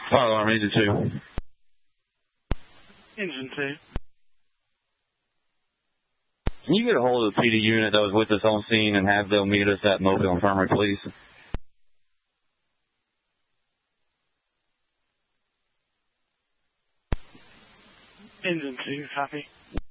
Fire alarm, Engine 2. Engine 2. Can you get a hold of the PD unit that was with us on scene and have them meet us at Mobile Infirmary, please? Engine 2, copy.